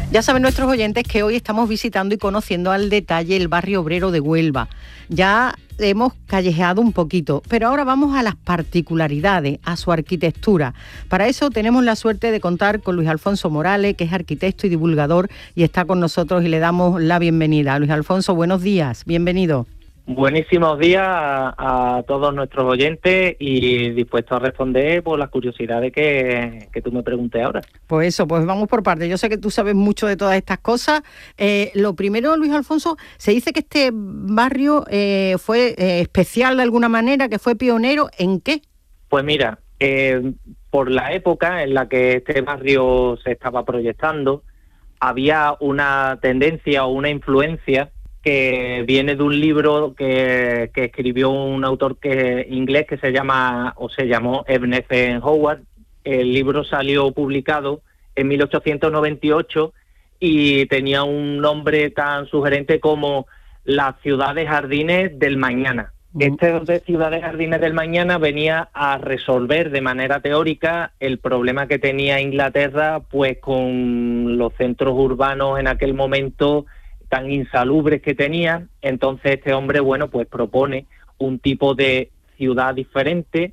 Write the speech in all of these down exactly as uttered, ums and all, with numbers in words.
Ya saben nuestros oyentes que hoy estamos visitando y conociendo al detalle el barrio obrero de Huelva. Ya hemos callejeado un poquito, pero ahora vamos a las particularidades, a su arquitectura. Para eso tenemos la suerte de contar con Luis Alfonso Morales, que es arquitecto y divulgador, y está con nosotros y le damos la bienvenida. Luis Alfonso, buenos días, bienvenido. Buenísimos días a, a todos nuestros oyentes y dispuesto a responder por las curiosidades que, que tú me preguntes ahora. Pues eso, pues vamos por partes. Yo sé que tú sabes mucho de todas estas cosas. Eh, lo primero, Luis Alfonso, se dice que este barrio eh, fue eh, especial de alguna manera, que fue pionero. ¿En qué? Pues mira, eh, por la época en la que este barrio se estaba proyectando, había una tendencia o una influencia que viene de un libro que, que escribió un autor que inglés que se llama, o se llamó Ebenezer Howard. El libro salió publicado en mil ochocientos noventa y ocho y tenía un nombre tan sugerente como Las ciudades jardines del mañana. Uh-huh. Este de ciudades jardines del mañana venía a resolver de manera teórica el problema que tenía Inglaterra, pues con los centros urbanos en aquel momento tan insalubres que tenían. Entonces este hombre, bueno, pues propone un tipo de ciudad diferente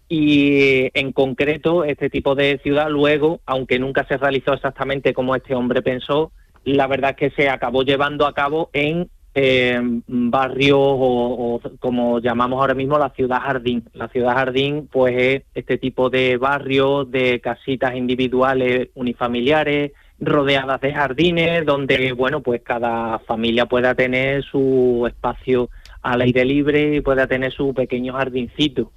y en concreto este tipo de ciudad luego, aunque nunca se realizó exactamente como este hombre pensó, la verdad es que se acabó llevando a cabo en eh, barrios o, o como llamamos ahora mismo la ciudad jardín. La ciudad jardín pues es este tipo de barrios de casitas individuales unifamiliares, rodeadas de jardines, donde, bueno, pues cada familia pueda tener su espacio al aire libre y pueda tener su pequeño jardincito.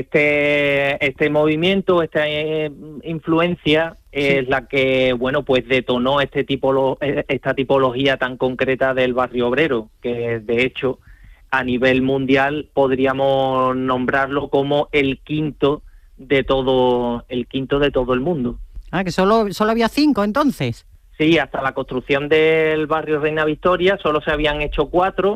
Este este movimiento, esta eh, influencia es sí. la que, bueno, pues detonó este tipo, esta tipología tan concreta del barrio obrero, que de hecho a nivel mundial podríamos nombrarlo como el quinto de todo el quinto de todo el mundo. Ah, que solo, solo había cinco, entonces. Sí, hasta la construcción del barrio Reina Victoria solo se habían hecho cuatro,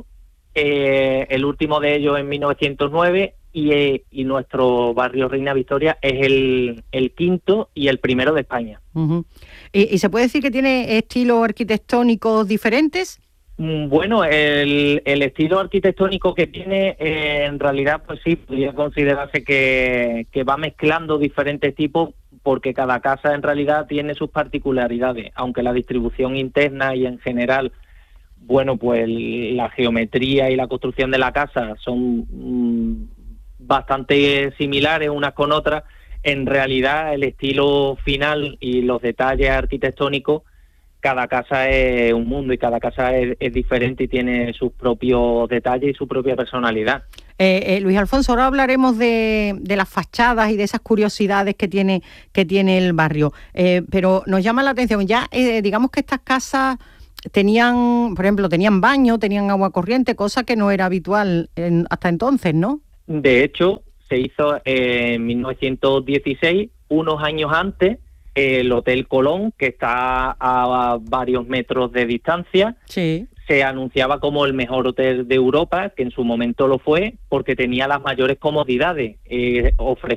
eh, el último de ellos en mil novecientos nueve, y, eh, y nuestro barrio Reina Victoria es el, el quinto y el primero de España. Uh-huh. ¿Y, ¿Y se puede decir que tiene estilos arquitectónicos diferentes? Bueno, el, el estilo arquitectónico que tiene, eh, en realidad, pues sí, podría considerarse que, que va mezclando diferentes tipos, porque cada casa en realidad tiene sus particularidades, aunque la distribución interna y en general, bueno, pues la geometría y la construcción de la casa son mmm, bastante similares unas con otras. En realidad el estilo final y los detalles arquitectónicos, cada casa es un mundo y cada casa es, es diferente y tiene sus propios detalles y su propia personalidad. Eh, eh, Luis Alfonso, ahora hablaremos de, de las fachadas y de esas curiosidades que tiene que tiene el barrio, eh, pero nos llama la atención, ya eh, digamos que estas casas tenían, por ejemplo, tenían baño, tenían agua corriente, cosa que no era habitual en, hasta entonces, ¿no? De hecho, se hizo en mil novecientos dieciséis, unos años antes, el Hotel Colón, que está a varios metros de distancia. Sí. Se anunciaba como el mejor hotel de Europa, que en su momento lo fue, porque tenía las mayores comodidades. Eh,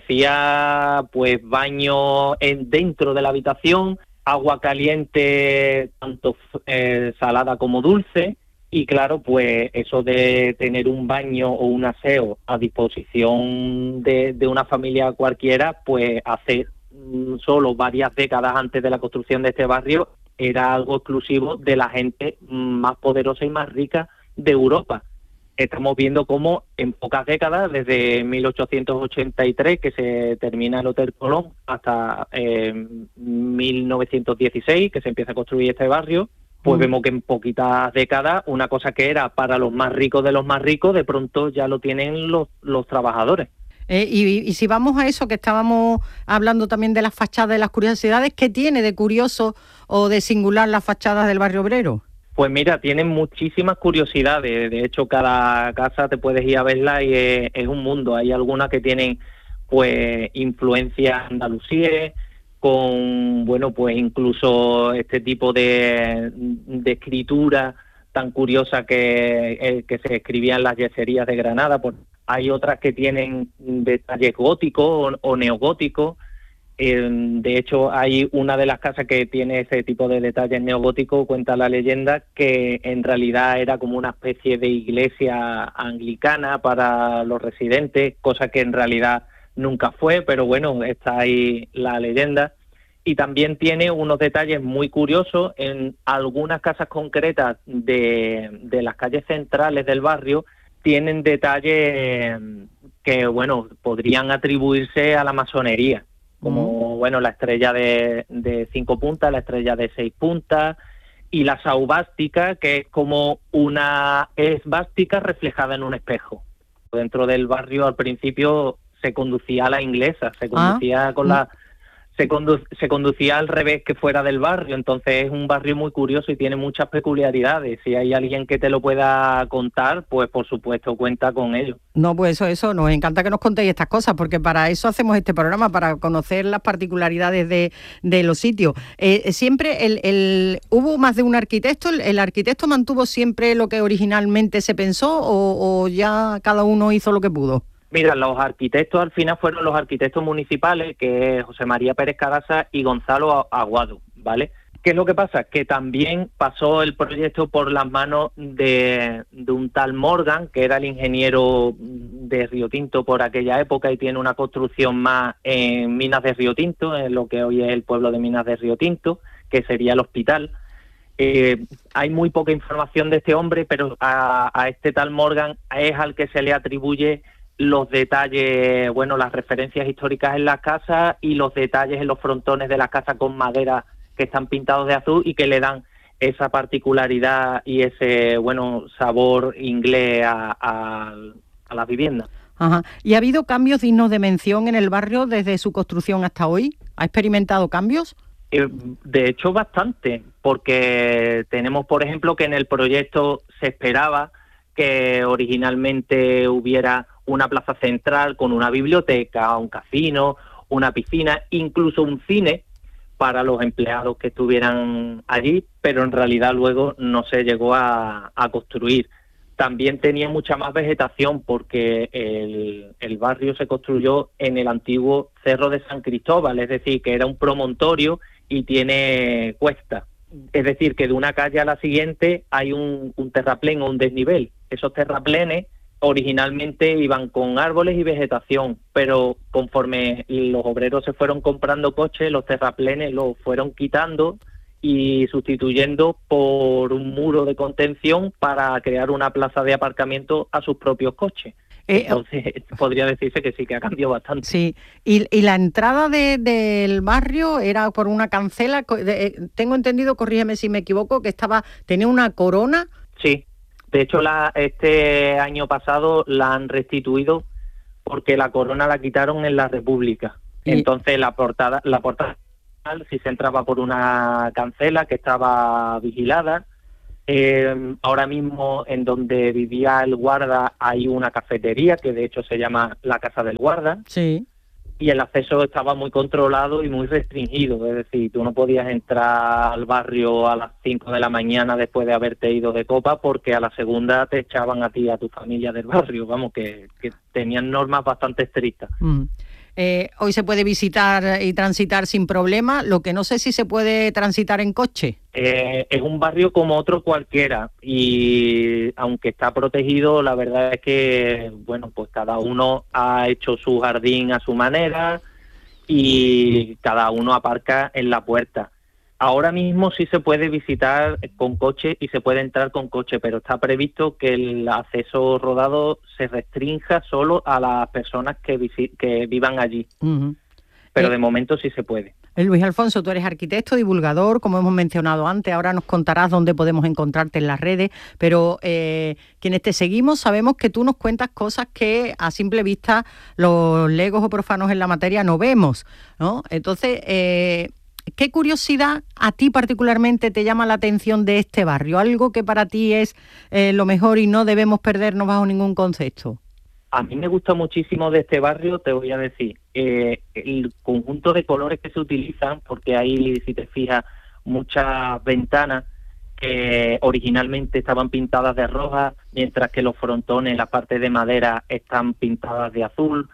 ofrecía pues baño en, dentro de la habitación, agua caliente, tanto eh, salada como dulce, y claro, pues eso de tener un baño o un aseo a disposición de, de una familia cualquiera, pues hace mm, solo varias décadas antes de la construcción de este barrio, era algo exclusivo de la gente más poderosa y más rica de Europa. Estamos viendo cómo en pocas décadas, desde mil ochocientos ochenta y tres, que se termina el Hotel Colón, hasta eh, mil novecientos dieciséis, que se empieza a construir este barrio, pues mm. vemos que en poquitas décadas una cosa que era para los más ricos de los más ricos, de pronto ya lo tienen los, los trabajadores. Eh, y, y si vamos a eso que estábamos hablando también de las fachadas, de las curiosidades, ¿qué tiene de curioso o de singular las fachadas del barrio obrero? Pues mira, tienen muchísimas curiosidades. De hecho, cada casa te puedes ir a verla y es, es un mundo. Hay algunas que tienen pues influencias andalusíes, con, bueno, pues incluso este tipo de, de escritura tan curiosa que, eh, que se escribía en las yeserías de Granada. Pues hay otras que tienen detalles góticos o, o neogóticos. Eh, de hecho, hay una de las casas que tiene ese tipo de detalles neogóticos, cuenta la leyenda, que en realidad era como una especie de iglesia anglicana para los residentes, cosa que en realidad nunca fue, pero bueno, está ahí la leyenda. Y también tiene unos detalles muy curiosos en algunas casas concretas de, de las calles centrales del barrio, tienen detalles que, bueno, podrían atribuirse a la masonería, como, bueno, la estrella de, de cinco puntas, la estrella de seis puntas, y la saubástica, que es como una esvástica reflejada en un espejo. Dentro del barrio, al principio, se conducía a la inglesa, se conducía ah. con la... Se, condu se conducía al revés que fuera del barrio, entonces es un barrio muy curioso y tiene muchas peculiaridades. Si hay alguien que te lo pueda contar, pues por supuesto cuenta con ello. No, pues eso, eso, nos encanta que nos contéis estas cosas, porque para eso hacemos este programa, para conocer las particularidades de, de los sitios. Eh, siempre el, el, hubo más de un arquitecto, el, el arquitecto mantuvo siempre lo que originalmente se pensó o, o ya cada uno hizo lo que pudo. Mira, los arquitectos al final fueron los arquitectos municipales, que es José María Pérez Caraza y Gonzalo Aguado, ¿vale? ¿Qué es lo que pasa? Que también pasó el proyecto por las manos de, de un tal Morgan, que era el ingeniero de Río Tinto por aquella época y tiene una construcción más en Minas de Río Tinto, en lo que hoy es el pueblo de Minas de Río Tinto, que sería el hospital. Eh, hay muy poca información de este hombre, pero a, a este tal Morgan es al que se le atribuye los detalles, bueno, las referencias históricas en las casas y los detalles en los frontones de las casas con madera que están pintados de azul y que le dan esa particularidad y ese, bueno, sabor inglés a, a, a la vivienda. Ajá. ¿Y ha habido cambios dignos de mención en el barrio desde su construcción hasta hoy? ¿Ha experimentado cambios? Eh, de hecho, bastante, porque tenemos, por ejemplo, que en el proyecto se esperaba que originalmente hubiera una plaza central con una biblioteca, un casino, una piscina, incluso un cine para los empleados que estuvieran allí, pero en realidad luego no se llegó a, a construir. También tenía mucha más vegetación porque el, el barrio se construyó en el antiguo Cerro de San Cristóbal, es decir, que era un promontorio y tiene cuesta. Es decir, que de una calle a la siguiente hay un, un terraplén o un desnivel. Esos terraplenes originalmente iban con árboles y vegetación, pero conforme los obreros se fueron comprando coches, los terraplenes los fueron quitando y sustituyendo por un muro de contención para crear una plaza de aparcamiento a sus propios coches. Eh, Entonces, podría decirse que sí, que ha cambiado bastante. Sí, y, y la entrada de, del barrio era por una cancela, tengo entendido, corrígeme si me equivoco, que estaba tenía una corona. Sí. De hecho, la, este año pasado la han restituido porque la corona la quitaron en la República. ¿Y? Entonces la portada, la portada si se entraba por una cancela que estaba vigilada. Eh, ahora mismo en donde vivía el guarda hay una cafetería que de hecho se llama la Casa del Guarda. Sí. Y el acceso estaba muy controlado y muy restringido, es decir, tú no podías entrar al barrio a las cinco de la mañana después de haberte ido de copa porque a la segunda te echaban a ti y a tu familia del barrio, vamos, que, que tenían normas bastante estrictas. Mm. Eh, hoy se puede visitar y transitar sin problema, lo que no sé si se puede transitar en coche. Eh, es un barrio como otro cualquiera y aunque está protegido, la verdad es que, bueno, pues cada uno ha hecho su jardín a su manera y cada uno aparca en la puerta. Ahora mismo sí se puede visitar con coche y se puede entrar con coche, pero está previsto que el acceso rodado se restrinja solo a las personas que, visi- que vivan allí. Uh-huh. Pero eh, de momento sí se puede. Luis Alfonso, tú eres arquitecto, divulgador, como hemos mencionado antes, ahora nos contarás dónde podemos encontrarte en las redes, pero eh, quienes te seguimos sabemos que tú nos cuentas cosas que a simple vista los legos o profanos en la materia no vemos, ¿no? Entonces, eh, ¿qué curiosidad a ti particularmente te llama la atención de este barrio? Algo que para ti es eh, lo mejor y no debemos perdernos bajo ningún concepto. A mí me gusta muchísimo de este barrio, te voy a decir, eh, el conjunto de colores que se utilizan, porque hay, si te fijas, muchas ventanas que originalmente estaban pintadas de roja, mientras que los frontones, la parte de madera, están pintadas de azul.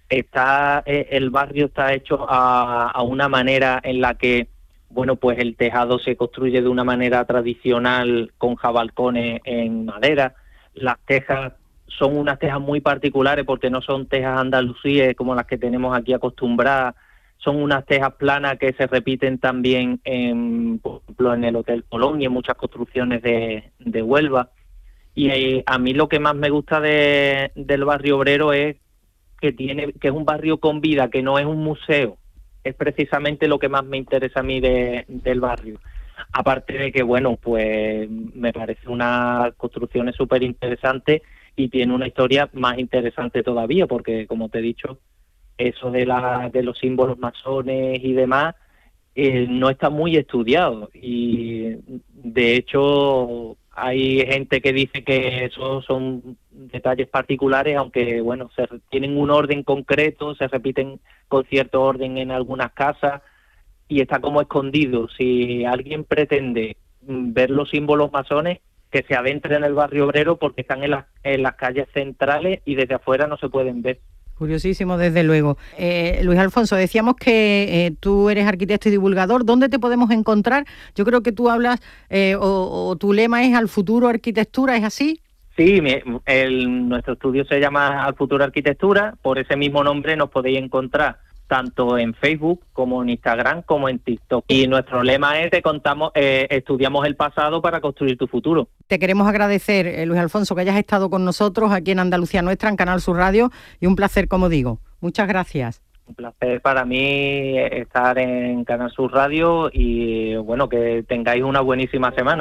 Está eh, el barrio está hecho a, a una manera en la que, bueno, pues el tejado se construye de una manera tradicional con jabalcones en madera. Las tejas son unas tejas muy particulares porque no son tejas andalusíes como las que tenemos aquí acostumbradas. Son unas tejas planas que se repiten también, en, por ejemplo, en el Hotel Colón y en muchas construcciones de, de Huelva. Y eh, a mí lo que más me gusta de, del barrio obrero es que tiene que es un barrio con vida, que no es un museo. Es precisamente lo que más me interesa a mí de, del barrio. Aparte de que, bueno, pues me parece una construcción súper interesante y tiene una historia más interesante todavía, porque, como te he dicho, eso de, la, de los símbolos masones y demás eh, no está muy estudiado. Y, de hecho, hay gente que dice que esos son detalles particulares, aunque, bueno, se tienen un orden concreto, se repiten con cierto orden en algunas casas y está como escondido. Si alguien pretende ver los símbolos masones, que se adentre en el barrio obrero porque están en las, en las calles centrales y desde afuera no se pueden ver. Curiosísimo, desde luego. Eh, Luis Alfonso, decíamos que eh, tú eres arquitecto y divulgador. ¿Dónde te podemos encontrar? Yo creo que tú hablas, eh, o, o tu lema es Al Futuro Arquitectura, ¿es así? Sí, mi, el, nuestro estudio se llama Al Futuro Arquitectura. Por ese mismo nombre nos podéis encontrar tanto en Facebook como en Instagram como en TikTok. Y nuestro lema es: te contamos, eh, estudiamos el pasado para construir tu futuro. Te queremos agradecer, eh, Luis Alfonso, que hayas estado con nosotros aquí en Andalucía Nuestra, en Canal Sur Radio, y un placer, como digo. Muchas gracias. Un placer para mí estar en Canal Sur Radio y, bueno, que tengáis una buenísima semana.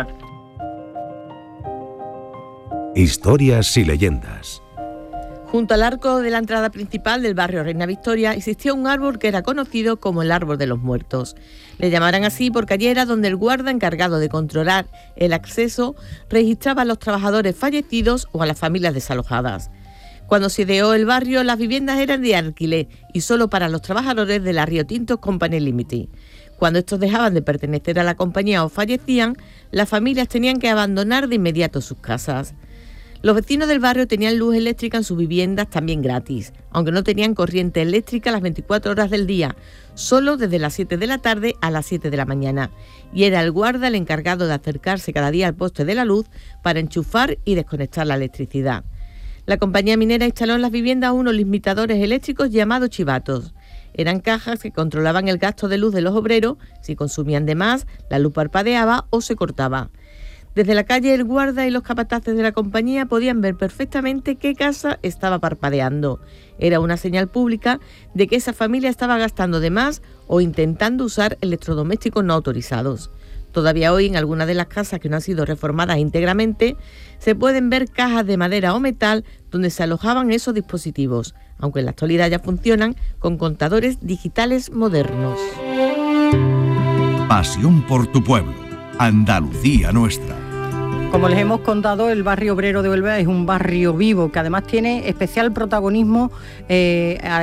Historias y leyendas. Junto al arco de la entrada principal del barrio Reina Victoria existía un árbol que era conocido como el Árbol de los Muertos. Le llamaran así porque allí era donde el guarda encargado de controlar el acceso registraba a los trabajadores fallecidos o a las familias desalojadas. Cuando se ideó el barrio, las viviendas eran de alquiler y solo para los trabajadores de la Río Tinto Company Limited. Cuando estos dejaban de pertenecer a la compañía o fallecían, las familias tenían que abandonar de inmediato sus casas. Los vecinos del barrio tenían luz eléctrica en sus viviendas también gratis, aunque no tenían corriente eléctrica las veinticuatro horas del día, solo desde las siete de la tarde a las siete de la mañana. Y era el guarda el encargado de acercarse cada día al poste de la luz para enchufar y desconectar la electricidad. La compañía minera instaló en las viviendas unos limitadores eléctricos llamados chivatos. Eran cajas que controlaban el gasto de luz de los obreros. Si consumían de más, la luz parpadeaba o se cortaba. Desde la calle, el guarda y los capataces de la compañía podían ver perfectamente qué casa estaba parpadeando. Era una señal pública de que esa familia estaba gastando de más o intentando usar electrodomésticos no autorizados. Todavía hoy, en algunas de las casas que no han sido reformadas íntegramente, se pueden ver cajas de madera o metal donde se alojaban esos dispositivos, aunque en la actualidad ya funcionan con contadores digitales modernos. Pasión por tu pueblo. Andalucía Nuestra. Como les hemos contado, el barrio obrero de Huelva es un barrio vivo que además tiene especial protagonismo eh,